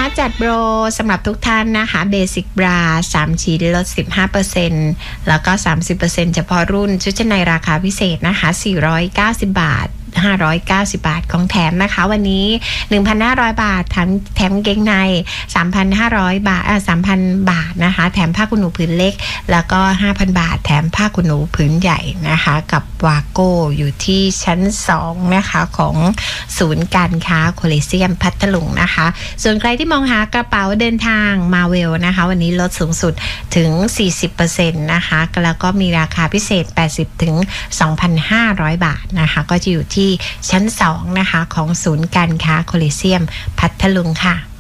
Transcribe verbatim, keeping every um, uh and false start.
จัดโปรสำหรับทุกท่านนะคะเบสิกบราสามชิ้นลด สิบห้าเปอร์เซ็นต์ แล้วก็ สามสิบเปอร์เซ็นต์ เฉพาะรุ่นชุดชั้นในราคาพิเศษนะคะสี่ร้อยเก้าสิบบาทห้าร้อยเก้าสิบบาทของแถมนะคะวันนี้ หนึ่งพันห้าร้อย บาทแถมแถมเกงใน สามพันห้าร้อย บาทเอ่อ สามพัน บาทนะคะแถมผ้าขนหนูผืนเล็กแล้วก็ ห้าพัน บาทแถมผ้าขนหนูผืนใหญ่นะคะกับวาโก้อยู่ที่ชั้นสองนะคะของศูนย์การค้าโคลิเซียมพัทลุงนะคะส่วนใครที่มองหากระเป๋าเดินทางมาเวลนะคะวันนี้ลดสูงสุดถึง สี่สิบเปอร์เซ็นต์ นะคะแล้วก็มีราคาพิเศษ แปดสิบถึงสองพันห้าร้อย บาทนะคะก็จะอยู่ที่ชั้นสองนะคะของศูนย์การค้าโคลิเซียมพัทลุงค่ะ